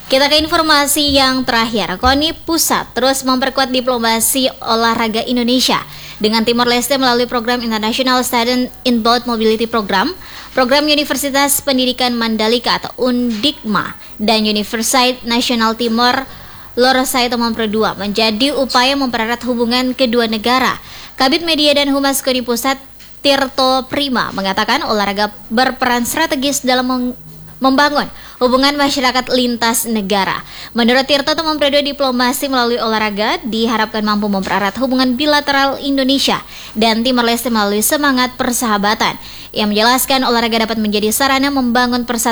Kita ke informasi yang terakhir. KONI Pusat terus memperkuat diplomasi olahraga Indonesia dengan Timor Leste melalui program International Student Inbound Mobility Program, program Universitas Pendidikan Mandalika atau UNDIKMA, dan Universitas Nasional Timor Leste Tomon Pro 2 menjadi upaya mempererat hubungan kedua negara. Kabid Media dan Humas KONI Pusat Tirto Prima mengatakan olahraga berperan strategis dalam membangun hubungan masyarakat lintas negara. Menurut Tirto, Tomon Pro 2 diplomasi melalui olahraga diharapkan mampu mempererat hubungan bilateral Indonesia dan Timor Leste melalui semangat persahabatan. Ia menjelaskan olahraga dapat menjadi sarana membangun persatuan